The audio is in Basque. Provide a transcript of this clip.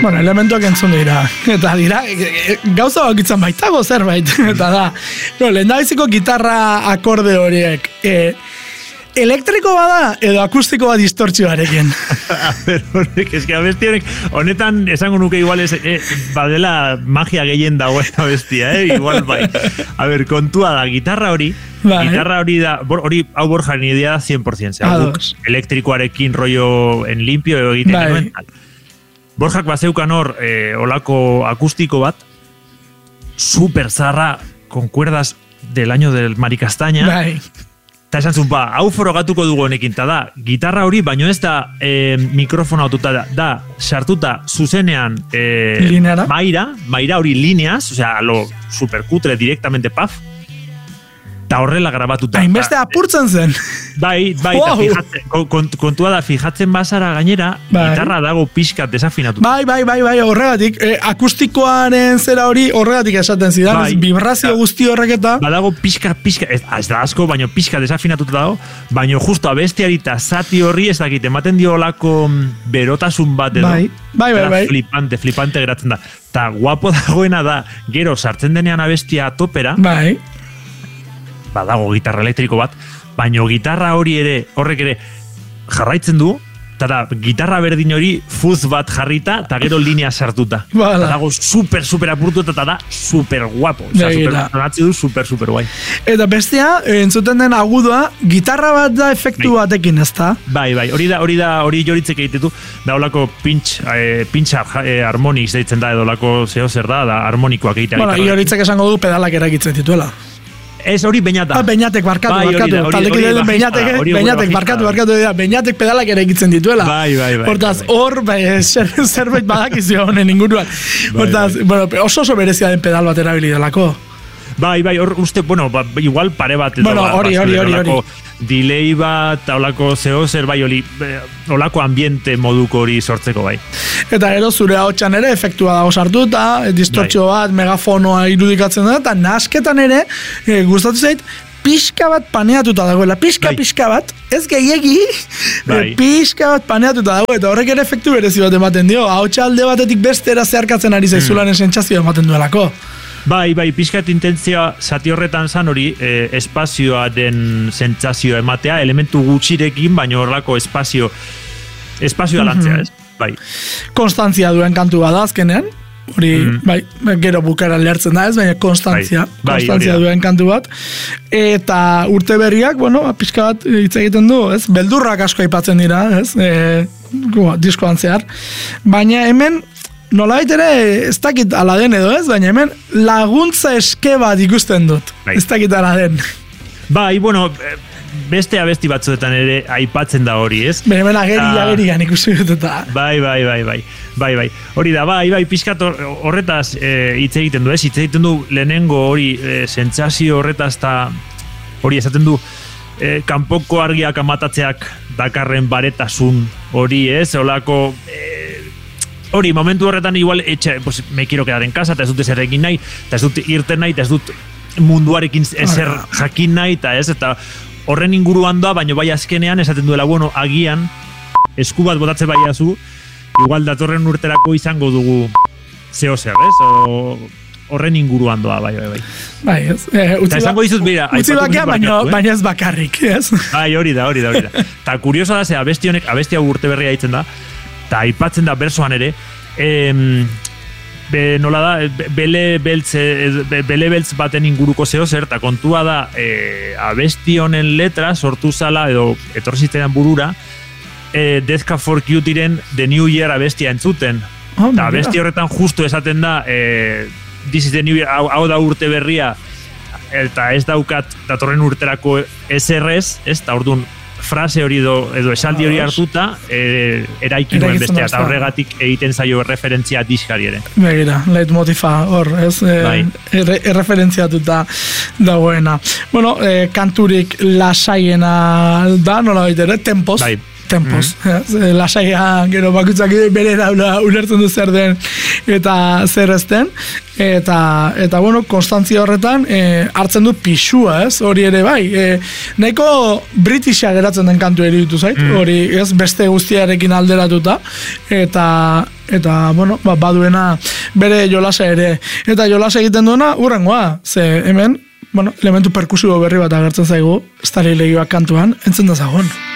Bueno, elementuak entzun dira. Eta dira, gauza bakitzen baitago zerbait. Eta da, lehendabiziko gitarra akorde horiek. Elektriko bada edo akustiko bat distortzioarekin. A ver, es que abesti honetan esango nuke igual badela magia gehien dagoen abestia, igual bai. A ver, kontua da, gitarra hori da, hau Borjaren idea da 100%, elektrikoarekin rollo en limpio egiten genuen. Borjak bazeukan hor olako akustiko bat, super zarra, con cuerdas del año del Maricastaña. Bai. Eta esan zuen, hau forogatuko dugu honekin, eta da, gitarra hori, baino ez da mikrofona aututa da, sartuta zuzenean maira hori lineaz, osea, lo supercutre directamente paf, eta horrela grabatuta. Hainbeste apurtzen zen. Bai, kontua da, fijatzen bazara gainera, gitarra dago pixkat desafinatuta. Bai, horregatik, akustikoaren zera hori horregatik esaten zidan, vibrazio guzti horreketa. Badago pixka, ez da asko, baino pixka desafinatuta dago, baino justo abestiari eta zati horri ez dakit, ematen dio olako berotasun bat edo. Bai. Flipante geratzen da. Ta guapo dagoena da, gero sartzen denean abestia topera, bai. Badago gitarra elektriko bat, baino gitarra horrek ere jarraitzen du, eta da, gitarra berdin hori fuz bat jarrita, eta gero linea sartuta. Eta dago super apurtu, eta da super guapo. Super guai. Eta bestea, entzuten den agudoa, gitarra bat da efektu batekin, ez da? Bai, hori joritzek egitetu, da olako pinch harmonics deitzen da, edo olako zeo zer da harmonikoak egitea. Bueno, joritzek esango du pedalak erakitzen dituela. Ez hori beñata. Beñatek, barkatu. Beñatek pedalak ere egitzen dituela. Bai. Hortaz, hor, zerbait badakizio honen inguruan. Hortaz, oso berezia den pedal bat erabili delako. Bai, hor uste, igual pare bat. Hori. Delay bat, olako zer bai, olako ambiente moduko hori sortzeko bai. Eta gero zure haotxan ere efektua dago sartuta, distortzio bat, megafonoa irudikatzen da, eta nasketan ere, gustatu zait, pixka bat paneatuta dagoela, pixka bat, ez gehiegi, pixka bat paneatuta dago, eta horrek ere efektu berezi bat ematen dio, haotxa alde batetik bestera zeharkatzen ari zaizulanen sentsazioa ematen duelako. Bai, pixkat intentzioa zati horretan zan hori espazioa den sentsazioa ematea, elementu gutxirekin, baina horrelako espazioa lantzea, ez? Bai. Konstantzia duen kantu bada azkenean, hori, bai, gero bukara lertzen da ez, baina konstantzia duen kantu bat. Eta urte berriak, pixka bat hitz egiten du, ez? Beldurrak asko aipatzen dira, ez? Diskoan zehar. Baina hemen, nolabait ere, ez dakit ala den edo ez, baina hemen laguntza eske bat ikusten dut. Ez dakit ala den. Bai, beste abesti batzuetan ere aipatzen da hori, ez? Hemen agerian ikusi dut eta. Bai. Hori da, bai, pixkat horretaz hitz egiten du, ez? Hitz egiten du lehenengo hori sentsazio horretaz eta hori esaten du kanpoko argiak amatatzeak dakarren baretasun hori, ez? Olako... Hori, momentu horretan igual pues, me quiero quedar en casa, eta ez dut ezer egin nahi, eta ez dut irten nahi, eta ez dut munduarekin ezer jakin nahi, eta horren inguruan da, baina bai azkenean esaten duela, agian esku bat botatze baiazu, igual datorren urterako izango dugu zeo zer, ez? Horren inguruan doa, bai. Bai, ez. Eta esango dizut, bera, utzi bakia, baina ez bakarrik, ez? Bai, hori da. Eta kuriosa da, ze abestia urte berria ditzen da, eta aipatzen da bersoan ere, nola da, bele beltz baten inguruko zeo zer, eta kontua da, abesti honen letra sortu zala, edo etorzitzen burura, Death Cab for Cutie-ren The New Year abestia entzuten. Eta abesti horretan justu esaten da, This is the New Year, hau da urte berria, eta ez daukat datorren urterako SRS, ez da orduan, frase hori edo esaldi hori hartuta eraiki nuen bestea, eta horregatik egiten zaio referentzia diskari ere. Begira, leitmotifa hor, ez? Erreferentziatuta dagoena. Kanturik lasaiena da, nola baitere, Tempos. Bai. Tempos. Lasaia, gero bakutzak bere daula ulertzen du zer den eta zer ez den. Eta konstantzia horretan hartzen du pixua, ez? Hori ere bai. Nahiko Britisha geratzen den kantu eritu zait. Hori, ez? Beste guztiarekin alderatuta. Eta eta, bueno, baduena bere jolasa ere. Eta jolasa egiten duena, urrengoa, ze hemen, bueno, elementu perkusibo berri bat agertzen zaigu, Starry Legioak kantuan, entzun da zagon.